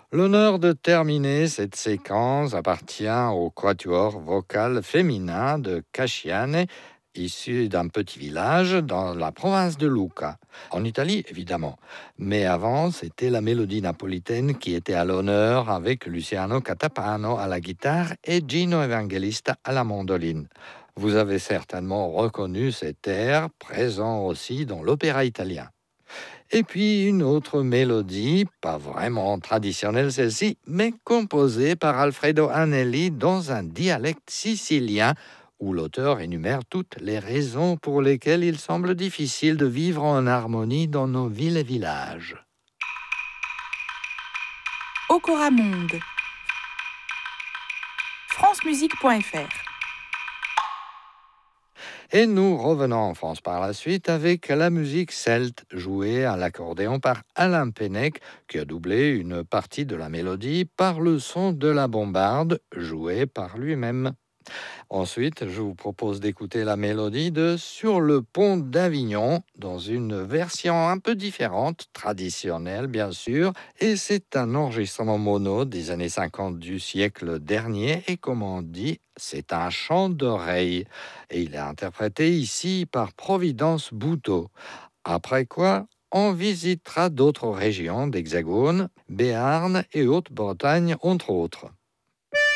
L'honneur de terminer cette séquence appartient au quatuor vocal féminin de Casciane, issu d'un petit village dans la province de Lucca, en Italie évidemment. Mais avant, c'était la mélodie napolitaine qui était à l'honneur avec Luciano Catapano à la guitare et Gino Evangelista à la mandoline. Vous avez certainement reconnu cet air, présent aussi dans l'opéra italien. Et puis une autre mélodie, pas vraiment traditionnelle celle-ci, mais composée par Alfredo Anelli dans un dialecte sicilien où l'auteur énumère toutes les raisons pour lesquelles il semble difficile de vivre en harmonie dans nos villes et villages. Okora Monde. francemusique.fr. Et nous revenons en France par la suite avec la musique celte jouée à l'accordéon par Alain Pennec qui a doublé une partie de la mélodie par le son de la bombarde jouée par lui-même. Ensuite, je vous propose d'écouter la mélodie de Sur le pont d'Avignon dans une version un peu différente, traditionnelle bien sûr, et c'est un enregistrement mono des années 50 du siècle dernier et comme on dit, c'est un chant d'oreille. Et il est interprété ici par Providence Bouteau. Après quoi, on visitera d'autres régions d'Hexagone, Béarn et Haute-Bretagne entre autres.